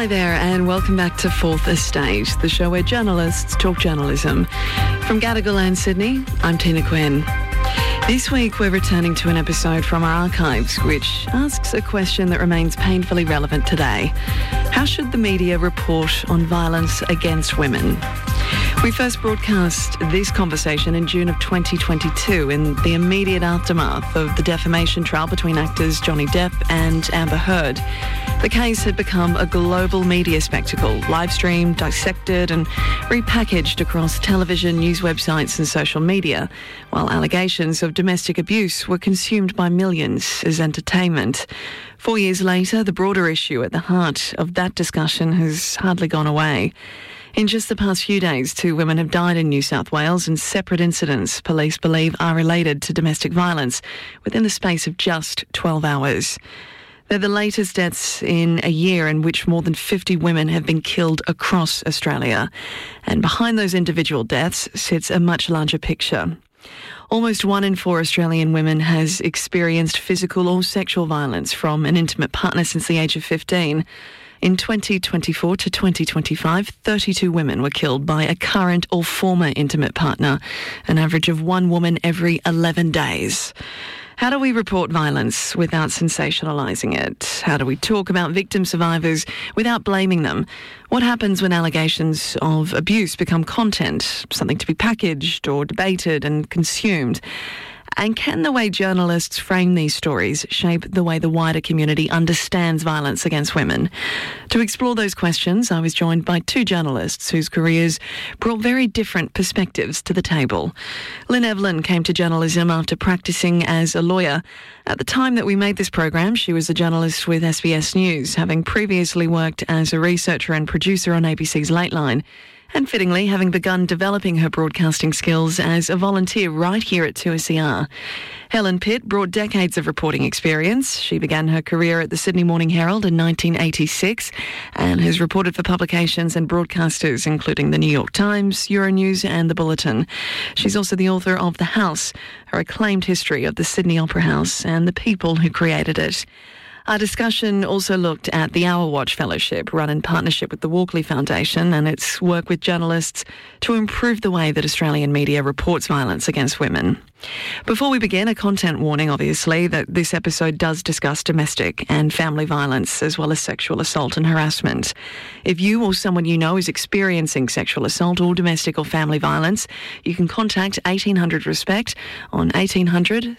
Hi there and welcome back to Fourth Estate, the show where journalists talk journalism. From Gadigal and Sydney, I'm Tina Quinn. This week we're returning to an episode from our archives which asks a question that remains painfully relevant today. How should the media report on violence against women? We first broadcast this conversation in June of 2022 in the immediate aftermath of the defamation trial between actors Johnny Depp and Amber Heard. The case had become a global media spectacle, live-streamed, dissected and repackaged across television, news websites and social media, while allegations of domestic abuse were consumed by millions as entertainment. 4 years later, the broader issue at the heart of that discussion has hardly gone away. In just the past few days, 2 women have died in New South Wales in separate incidents police believe are related to domestic violence within the space of just 12 hours. They're the latest deaths in a year in which more than 50 women have been killed across Australia. And behind those individual deaths sits a much larger picture. Almost 1 in 4 Australian women has experienced physical or sexual violence from an intimate partner since the age of 15. In 2024 to 2025, 32 women were killed by a current or former intimate partner, an average of 1 woman every 11 days. How do we report violence without sensationalising it? How do we talk about victim survivors without blaming them? What happens when allegations of abuse become content, something to be packaged or debated and consumed? And can the way journalists frame these stories shape the way the wider community understands violence against women? To explore those questions, I was joined by 2 journalists whose careers brought very different perspectives to the table. Lynn Evelyn came to journalism after practising as a lawyer. At the time that we made this program, she was a journalist with SBS News, having previously worked as a researcher and producer on ABC's Lateline. And fittingly, having begun developing her broadcasting skills as a volunteer right here at 2SER. Helen Pitt brought decades of reporting experience. She began her career at the Sydney Morning Herald in 1986 and has reported for publications and broadcasters including the New York Times, Euronews and The Bulletin. She's also the author of The House, her acclaimed history of the Sydney Opera House and the people who created it. Our discussion also looked at the Our Watch Fellowship, run in partnership with the Walkley Foundation, and its work with journalists to improve the way that Australian media reports violence against women. Before we begin, a content warning, obviously, that this episode does discuss domestic and family violence, as well as sexual assault and harassment. If you or someone you know is experiencing sexual assault or domestic or family violence, you can contact 1800 RESPECT on 1800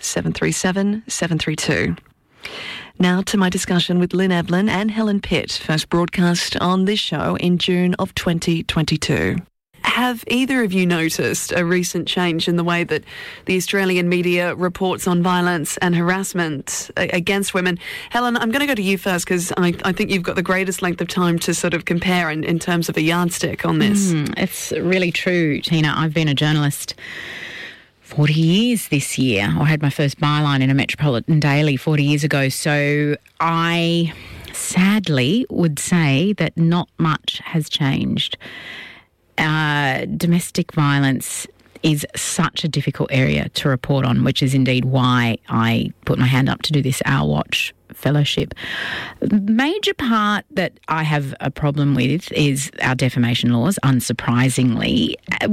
737 732. Now to my discussion with Lynn Evelyn and Helen Pitt, first broadcast on this show in June of 2022. Have either of you noticed a recent change in the way that the Australian media reports on violence and harassment against women? Helen, I'm going to go to you first because I think you've got the greatest length of time to sort of compare in terms of a yardstick on this. It's really true, Tina. I've been a journalist 40 years this year. I had my first byline in a Metropolitan Daily 40 years ago. So I sadly would say that not much has changed. Domestic violence is such a difficult area to report on, which is indeed why I put my hand up to do this Our Watch Fellowship. The major part that I have a problem with is our defamation laws, unsurprisingly.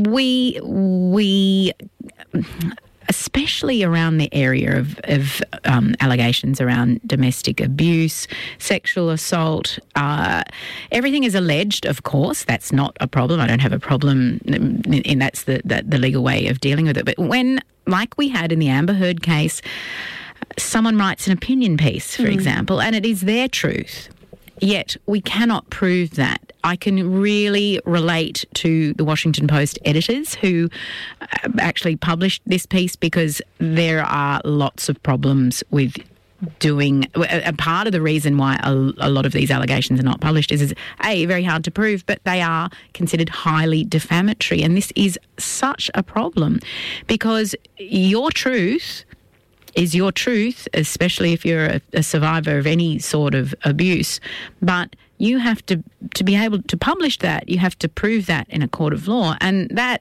We especially around the area of allegations around domestic abuse, sexual assault. Everything is alleged, of course. That's not a problem. I don't have a problem, and that's the legal way of dealing with it. But when, like we had in the Amber Heard case, someone writes an opinion piece, for example, and it is their truth, yet we cannot prove that. I can really relate to the Washington Post editors who actually published this piece because there are lots of problems with doing. A part of the reason why a lot of these allegations are not published is very hard to prove, but they are considered highly defamatory. And this is such a problem because your truth is your truth, especially if you're a survivor of any sort of abuse. But you have to be able to publish that, you have to prove that in a court of law. And that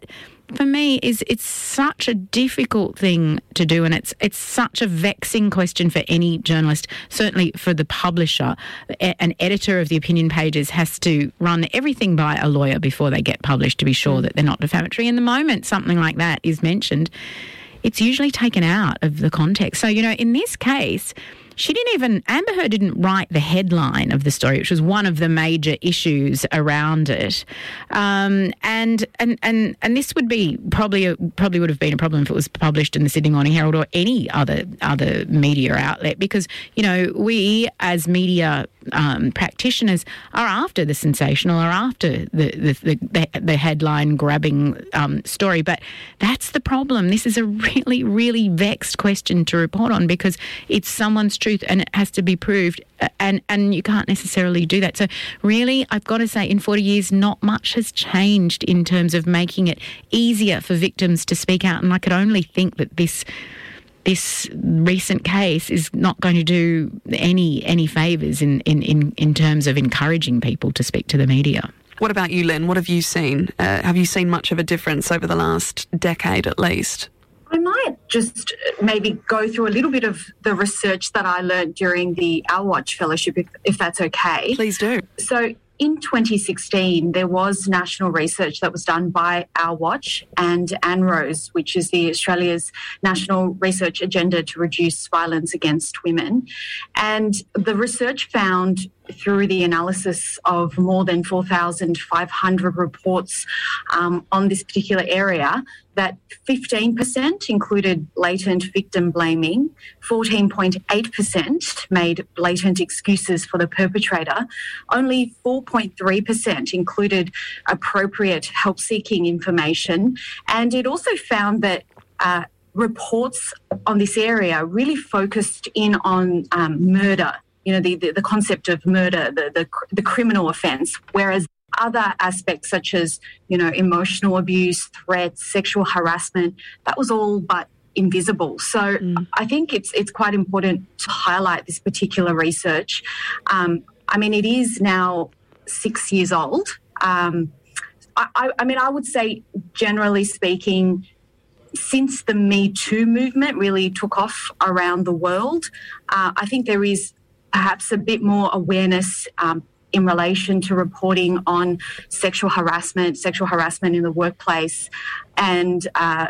for me is it's such a difficult thing to do, and it's such a vexing question for any journalist, certainly for the publisher. An editor of the opinion pages has to run everything by a lawyer before they get published to be sure that they're not defamatory. And the moment something like that is mentioned, it's usually taken out of the context. So, in this case, Amber Heard didn't write the headline of the story, which was one of the major issues around it. And this would be probably would have been a problem if it was published in the Sydney Morning Herald or any other media outlet, because, we as media practitioners are after the sensational, are after the headline grabbing story. But that's the problem. This is a really, really vexed question to report on, because it's someone's truth and it has to be proved, and you can't necessarily do that. So really, I've got to say, in 40 years, not much has changed in terms of making it easier for victims to speak out. And I could only think that this recent case is not going to do any favours in terms of encouraging people to speak to the media. What about you, Lynn? What have you seen? Have you seen much of a difference over the last decade at least? I might just maybe go through a little bit of the research that I learned during the Our Watch Fellowship, if that's okay. Please do. So in 2016, there was national research that was done by Our Watch and ANROS, which is the Australia's national research agenda to reduce violence against women. And the research found, through the analysis of more than 4,500 reports on this particular area, that 15% included blatant victim blaming, 14.8% made blatant excuses for the perpetrator, only 4.3% included appropriate help-seeking information, and it also found that reports on this area really focused in on murder, the concept of murder, the criminal offence, whereas other aspects such as, emotional abuse, threats, sexual harassment, that was all but invisible. So I think it's quite important to highlight this particular research. It is now 6 years old. I would say, generally speaking, since the Me Too movement really took off around the world, I think there is perhaps a bit more awareness in relation to reporting on sexual harassment in the workplace, and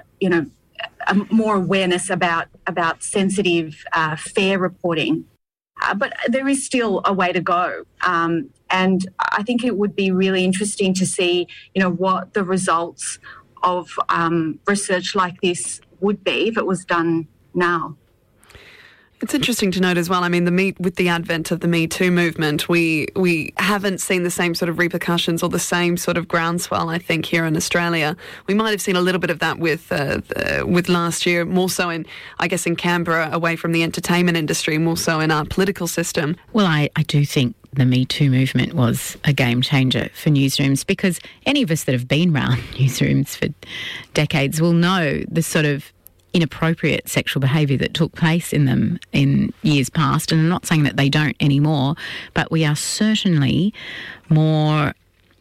more awareness about sensitive, fair reporting. But there is still a way to go, and I think it would be really interesting to see, what the results of research like this would be if it was done now. It's interesting to note as well, with the advent of the Me Too movement, we haven't seen the same sort of repercussions or the same sort of groundswell, I think, here in Australia. We might have seen a little bit of that with last year, more so in Canberra, away from the entertainment industry, more so in our political system. Well, I do think the Me Too movement was a game changer for newsrooms, because any of us that have been around newsrooms for decades will know the sort of inappropriate sexual behaviour that took place in them in years past. And I'm not saying that they don't anymore, but we are certainly more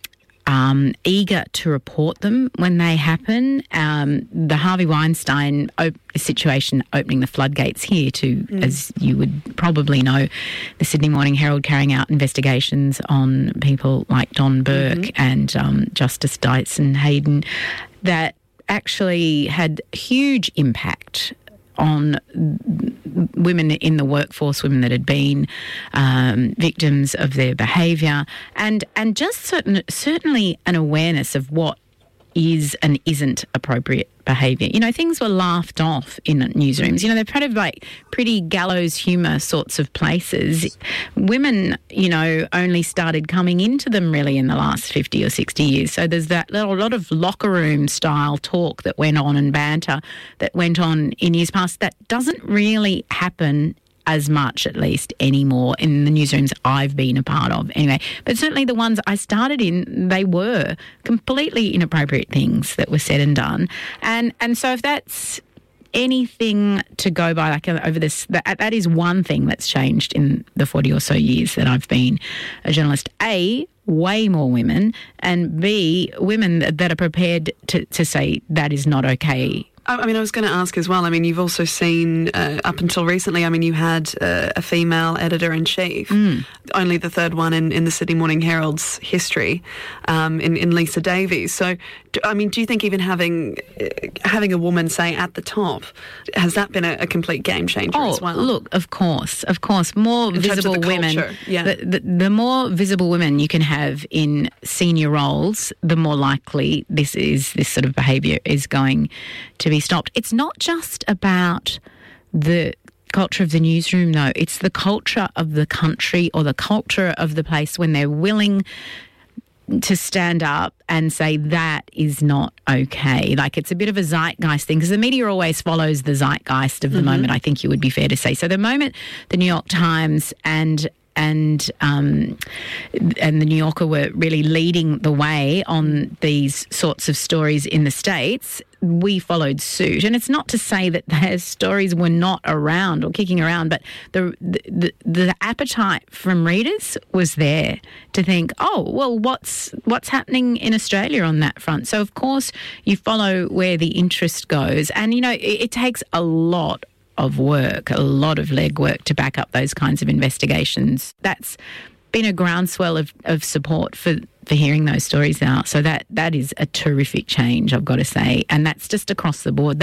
eager to report them when they happen. The Harvey Weinstein situation opening the floodgates here to, as you would probably know, the Sydney Morning Herald carrying out investigations on people like Don Burke and Justice Dyson Heydon that actually had huge impact on women in the workforce, women that had been victims of their behaviour, and just certainly an awareness of what is and isn't appropriate behaviour. Things were laughed off in newsrooms. They're kind of like pretty gallows humour sorts of places. Women, only started coming into them really in the last 50 or 60 years. So there's that lot of locker room style talk that went on and banter that went on in years past that doesn't really happen as much, at least, anymore in the newsrooms I've been a part of anyway. But certainly the ones I started in, they were completely inappropriate things that were said and done. And so if that's anything to go by, over this, that is one thing that's changed in the 40 or so years that I've been a journalist. way more women, and B, women that are prepared to say that is not okay. I mean, I was going to ask as well. I mean, you've also seen, up until recently, I mean, you had a female editor-in-chief, only the third one in the Sydney Morning Herald's history, in Lisa Davies. So, I mean, do you think even having a woman, say, at the top, has that been a complete game changer as well? Look, of course. More visible women. Yeah. The more visible women you can have in senior roles, the more likely this sort of behaviour is going to be stopped. It's not just about the culture of the newsroom, though. It's the culture of the country or the culture of the place when they're willing to stand up and say that is not okay. Like, it's a bit of a zeitgeist thing, because the media always follows the zeitgeist of the moment, I think you would be fair to say. So the moment the New York Times and the New Yorker were really leading the way on these sorts of stories in the States, we followed suit. And it's not to say that their stories were not around or kicking around, but the appetite from readers was there to think, oh, well, what's happening in Australia on that front? So, of course, you follow where the interest goes. And, you know, it takes a lot of work, a lot of legwork to back up those kinds of investigations. That's been a groundswell of support for hearing those stories out. So that is a terrific change, I've got to say. And that's just across the board.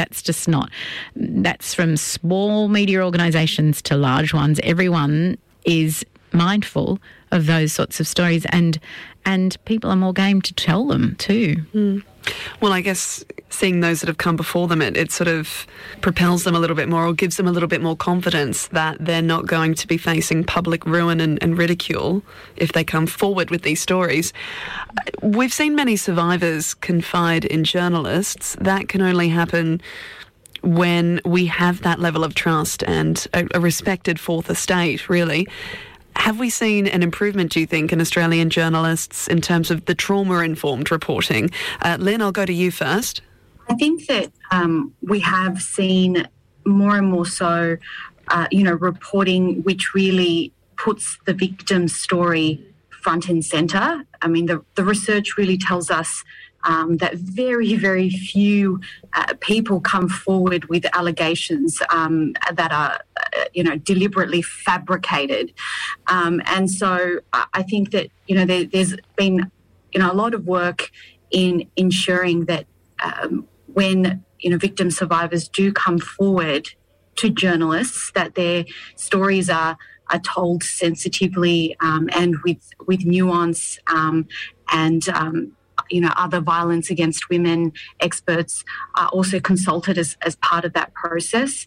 That's from small media organisations to large ones. Everyone is mindful of those sorts of stories, and people are more game to tell them too. Well, I guess seeing those that have come before them, it sort of propels them a little bit more, or gives them a little bit more confidence that they're not going to be facing public ruin and ridicule if they come forward with these stories. We've seen many survivors confide in journalists. That can only happen when we have that level of trust and a respected fourth estate, really. Have we seen an improvement, do you think, in Australian journalists in terms of the trauma-informed reporting? Lynn, I'll go to you first. I think that we have seen more and more so, reporting which really puts the victim's story front and centre. I mean, the research really tells us that very, very few people come forward with allegations that are, deliberately fabricated. And so I think that, there's been, a lot of work in ensuring that when, victim survivors do come forward to journalists, that their stories are told sensitively and with nuance and other violence against women experts are also consulted as part of that process.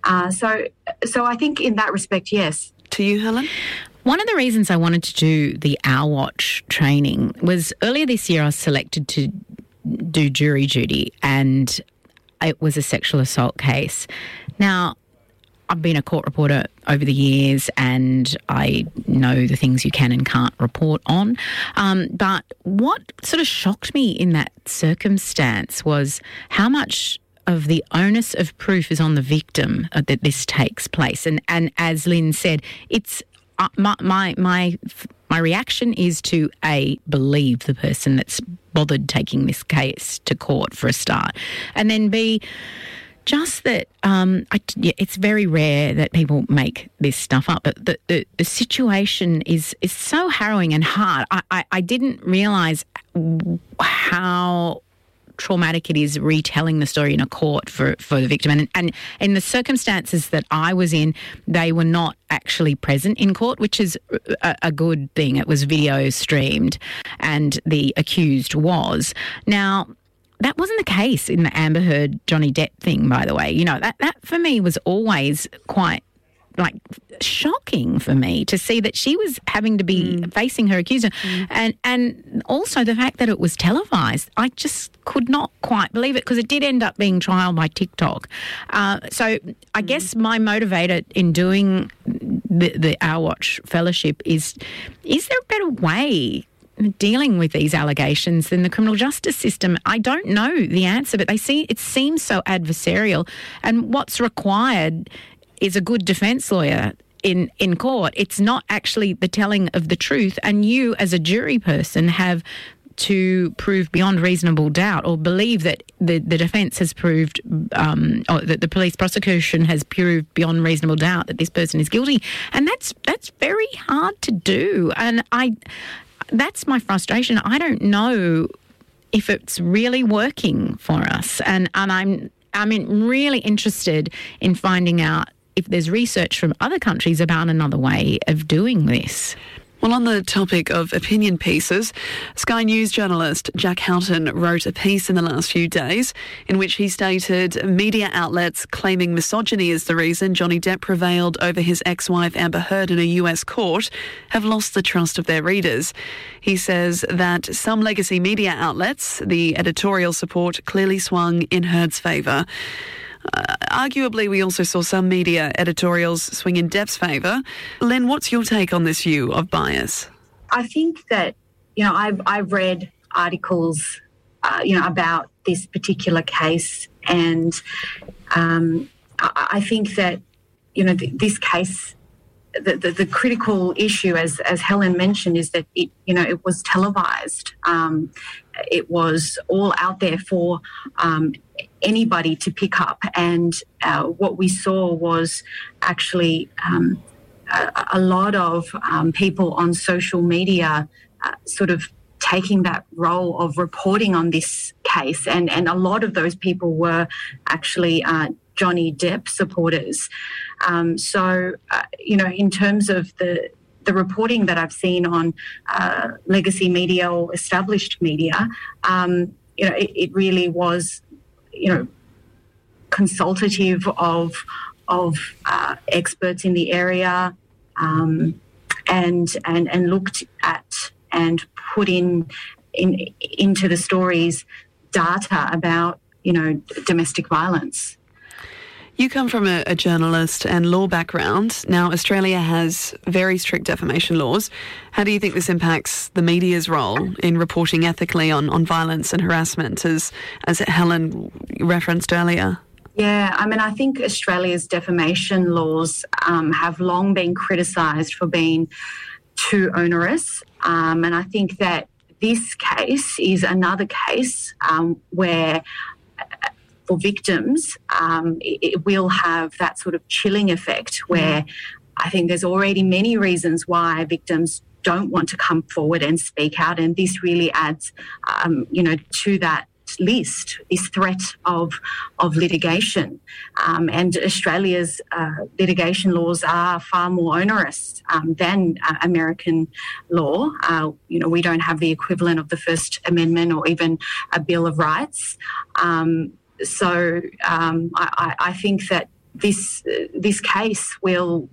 So I think in that respect, yes. To you, Helen? One of the reasons I wanted to do the Our Watch training was earlier this year I was selected to do jury duty, and it was a sexual assault case. Now, I've been a court reporter over the years and I know the things you can and can't report on. But what sort of shocked me in that circumstance was how much of the onus of proof is on the victim that this takes place. And as Lynn said, it's my reaction is to A, believe the person that's bothered taking this case to court for a start, and then B, just that it's very rare that people make this stuff up, but the situation is so harrowing and hard. I didn't realise how traumatic it is retelling the story in a court for the victim. And in the circumstances that I was in, they were not actually present in court, which is a good thing. It was video streamed and the accused was. Now, that wasn't the case in the Amber Heard Johnny Depp thing, by the way. That for me was always quite shocking for me to see that she was having to be facing her accuser. And also the fact that it was televised. I just could not quite believe it, because it did end up being trialled by TikTok. So I guess my motivator in doing the Our Watch Fellowship is there a better way dealing with these allegations than the criminal justice system? I don't know the answer, but it seems so adversarial. And what's required is a good defence lawyer in court. It's not actually the telling of the truth. And you, as a jury person, have to prove beyond reasonable doubt or believe that the defence has proved or that the police prosecution has proved beyond reasonable doubt that this person is guilty. And that's very hard to do. And that's my frustration. I don't know if it's really working for us. And I'm really interested in finding out if there's research from other countries about another way of doing this. Well, on the topic of opinion pieces, Sky News journalist Jack Houghton wrote a piece in the last few days in which he stated media outlets claiming misogyny is the reason Johnny Depp prevailed over his ex-wife Amber Heard in a US court have lost the trust of their readers. He says that some legacy media outlets, the editorial support clearly swung in Heard's favour. Arguably, we also saw some media editorials swing in Depp's favour. Len, what's your take on this view of bias? I think that, I've read articles, about this particular case, and I think that, this case, the critical issue, as Helen mentioned, is that it was televised. It was all out there for anybody to pick up, and what we saw was actually a lot of people on social media sort of taking that role of reporting on this case, and a lot of those people were actually Johnny Depp supporters. So in terms of the reporting that I've seen on legacy media or established media, it really was, consultative of experts in the area, and looked at and put into the stories data about domestic violence. You come from a journalist and law background. Now, Australia has very strict defamation laws. How do you think this impacts the media's role in reporting ethically on violence and harassment, as Helen referenced earlier? Yeah, I think Australia's defamation laws have long been criticised for being too onerous. And I think that this case is another case where for victims, it will have that sort of chilling effect where I think there's already many reasons why victims don't want to come forward and speak out. And this really adds, to that list, this threat of litigation. And Australia's litigation laws are far more onerous than American law. We don't have the equivalent of the First Amendment or even a Bill of Rights. So I think that this case will,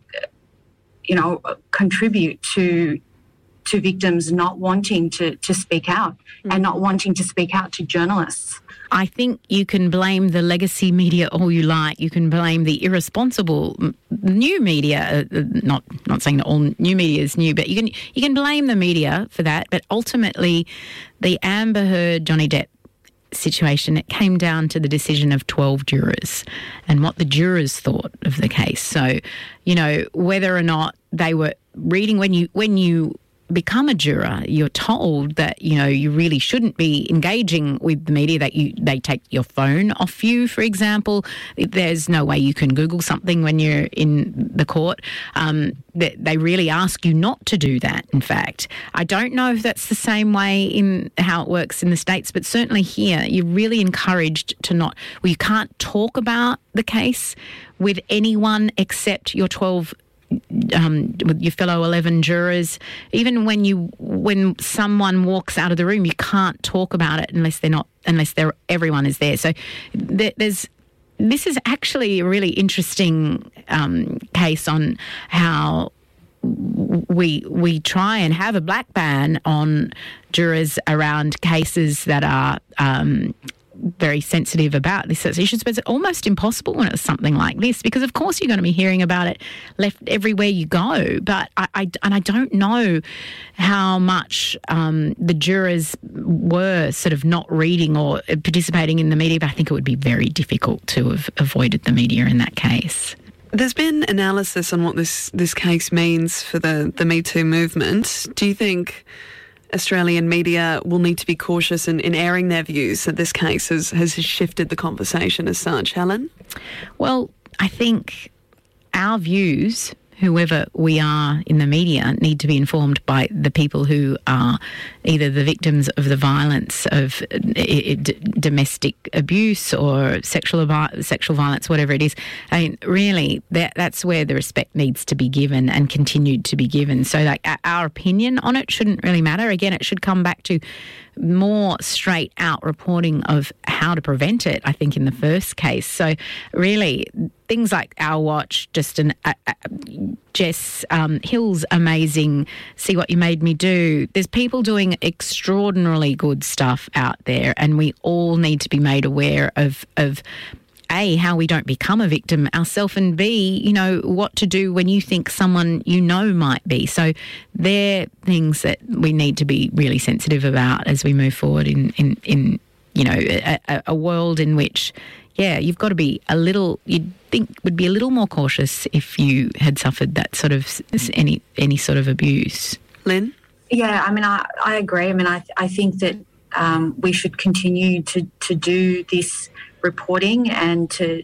contribute to victims not wanting to speak out and not wanting to speak out to journalists. I think you can blame the legacy media all you like. You can blame the irresponsible new media. Not saying that all new media is new, but you can blame the media for that. But ultimately, the Amber Heard, Johnny Depp situation, it came down to the decision of 12 jurors and what the jurors thought of the case. So, whether or not they were reading, when you become a juror, you're told that, you really shouldn't be engaging with the media, that they take your phone off you, for example. There's no way you can Google something when you're in the court. They really ask you not to do that, in fact. I don't know if that's the same way in how it works in the States, but certainly here you're really encouraged to not... Well, you can't talk about the case with anyone except your 12 with your fellow 11 jurors. Even when someone walks out of the room, you can't talk about it unless everyone is there. So this is actually a really interesting case on how we try and have a black ban on jurors around cases that are very sensitive about these sorts of issues, but it's almost impossible when it's something like this, because of course you're going to be hearing about it left everywhere you go. But I don't know how much the jurors were sort of not reading or participating in the media, but I think it would be very difficult to have avoided the media in that case. There's been analysis on what this case means for the Me Too movement. Do you think Australian media will need to be cautious in airing their views that this case has shifted the conversation as such, Helen? Well, I think our views, whoever we are in the media, need to be informed by the people who are either the victims of the violence of domestic abuse or sexual violence, whatever it is. I mean, really, that's where the respect needs to be given and continued to be given. So, like, our opinion on it shouldn't really matter. Again, it should come back to more straight out reporting of how to prevent it, I think, in the first case. So really, things like Our Watch, just Jess Hill's amazing See What You Made Me Do. There's people doing extraordinarily good stuff out there, and we all need to be made aware of A, how we don't become a victim ourselves, and B, what to do when you think someone might be. So they're things that we need to be really sensitive about as we move forward in a world in which, you've got to be you'd think would be a little more cautious if you had suffered that sort of any sort of abuse. Lynn? Yeah, I mean, I agree. I mean, I think that we should continue to do this reporting and to,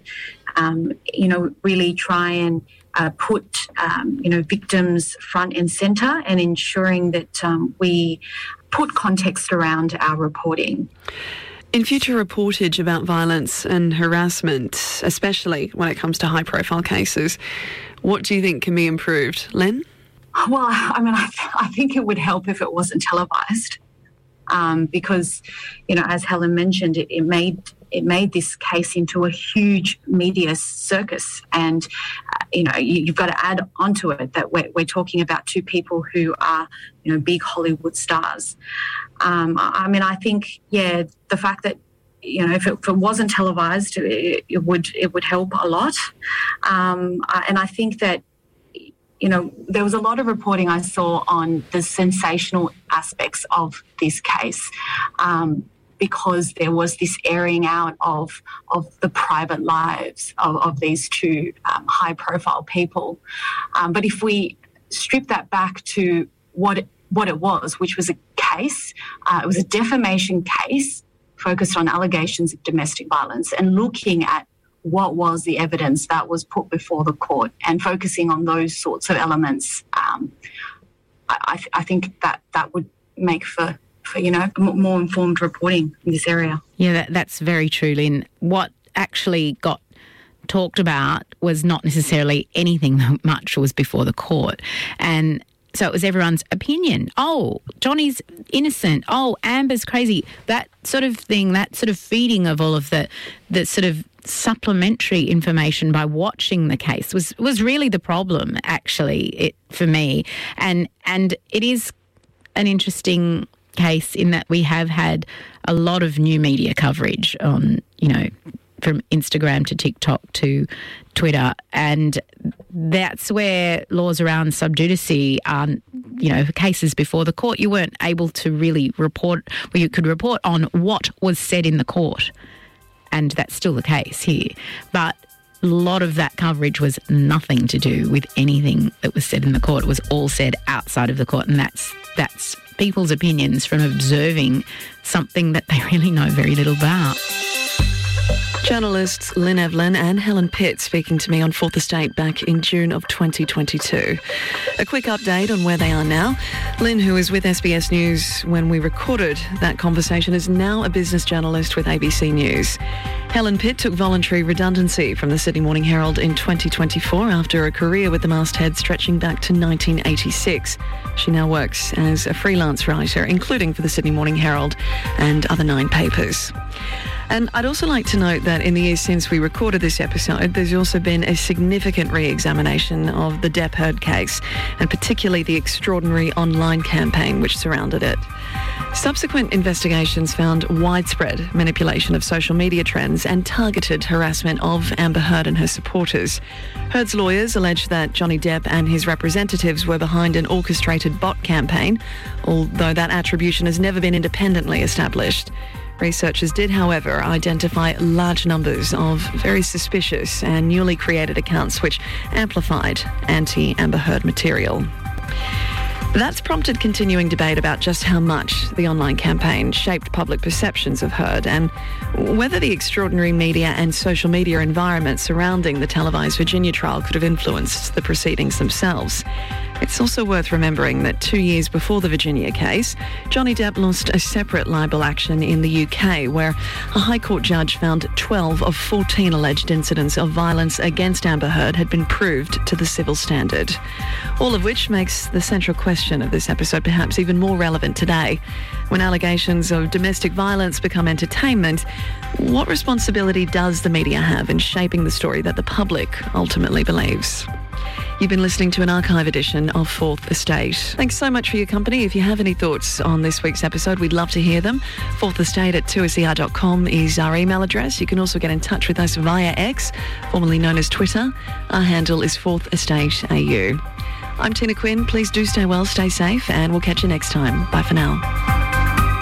really try and put, victims front and centre, and ensuring that we put context around our reporting. In future reportage about violence and harassment, especially when it comes to high-profile cases, what do you think can be improved? Lynn? Well, I mean, I think it would help if it wasn't televised, because, as Helen mentioned, it made this case into a huge media circus, and you've got to add onto it that we're talking about two people who are big Hollywood stars. I mean, I think the fact that if it wasn't televised, it would help a lot, and I think that there was a lot of reporting I saw on the sensational aspects of this case. Because there was this airing out of the private lives of these two high-profile people. But if we strip that back to what it was, which was a case, it was a defamation case focused on allegations of domestic violence, and looking at what was the evidence that was put before the court and focusing on those sorts of elements, I think that would make for more informed reporting in this area. Yeah, that's very true, Lynn. What actually got talked about was not necessarily anything that much was before the court. And so it was everyone's opinion. Oh, Johnny's innocent. Oh, Amber's crazy. That sort of thing, that sort of feeding of all of the sort of supplementary information by watching the case was really the problem, actually, for me. And it is an interesting case in that we have had a lot of new media coverage on, from Instagram to TikTok to Twitter, and that's where laws around sub judice are, cases before the court, you weren't able to really report, well, you could report on what was said in the court, and that's still the case here. But a lot of that coverage was nothing to do with anything that was said in the court. It was all said outside of the court, and that's people's opinions from observing something that they really know very little about. Journalists Lynn Evelyn and Helen Pitt speaking to me on Fourth Estate back in June of 2022. A quick update on where they are now. Lynn, who was with SBS News when we recorded that conversation, is now a business journalist with ABC News. Helen Pitt took voluntary redundancy from the Sydney Morning Herald in 2024 after a career with the masthead stretching back to 1986. She now works as a freelance writer, including for the Sydney Morning Herald and other 9 papers. And I'd also like to note that in the years since we recorded this episode, there's also been a significant re-examination of the Depp Heard case, and particularly the extraordinary online campaign which surrounded it. Subsequent investigations found widespread manipulation of social media trends and targeted harassment of Amber Heard and her supporters. Heard's lawyers alleged that Johnny Depp and his representatives were behind an orchestrated bot campaign, although that attribution has never been independently established. Researchers did, however, identify large numbers of very suspicious and newly created accounts which amplified anti-Amber Heard material. That's prompted continuing debate about just how much the online campaign shaped public perceptions of Heard and whether the extraordinary media and social media environment surrounding the televised Virginia trial could have influenced the proceedings themselves. It's also worth remembering that 2 years before the Virginia case, Johnny Depp launched a separate libel action in the UK where a High Court judge found 12 of 14 alleged incidents of violence against Amber Heard had been proved to the civil standard. All of which makes the central question of this episode perhaps even more relevant today. When allegations of domestic violence become entertainment, what responsibility does the media have in shaping the story that the public ultimately believes? You've been listening to an archive edition of Fourth Estate. Thanks so much for your company. If you have any thoughts on this week's episode, we'd love to hear them. fourthestate@2ser.com is our email address. You can also get in touch with us via X, formerly known as Twitter. Our handle is Fourth Estate AU. I'm Tina Quinn. Please do stay well, stay safe, and we'll catch you next time. Bye for now.